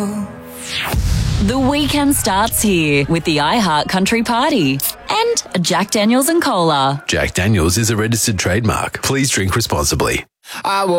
The weekend starts here with the iHeart Country Party and a Jack Daniels and Cola. Jack Daniels is a registered trademark. Please drink responsibly. I will